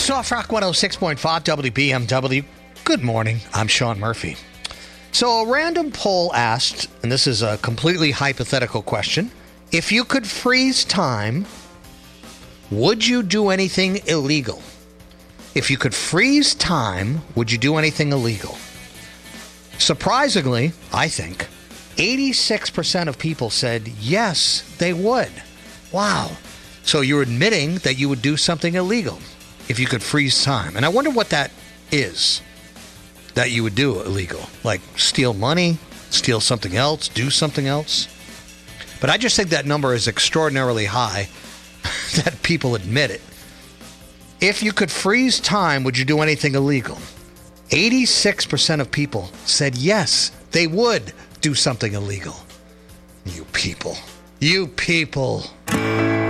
Soft Rock 106.5 WBMW. Good morning. I'm Sean Murphy. So a random poll asked, and this is a completely hypothetical question, if you could freeze time, would you do anything illegal? If you could freeze time, would you do anything illegal? Surprisingly, I think, 86% of people said yes, they would. Wow. So you're admitting that you would do something illegal if you could freeze time. And I wonder what that is that you would do illegal. Like steal money, steal something else, do something else. But I just think that number is extraordinarily high that people admit it. If you could freeze time, would you do anything illegal? 86% of people said yes, they would do something illegal. You people. You people.